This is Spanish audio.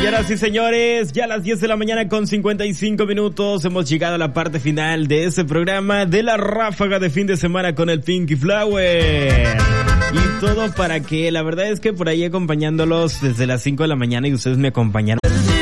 Señoras y señores, ya a las 10 de la mañana con 55 minutos hemos llegado a la parte final de este programa de la ráfaga de fin de semana con el Pinky Flower. Y todo para que, la verdad es que por ahí acompañándolos desde las 5 de la mañana y ustedes me acompañaron.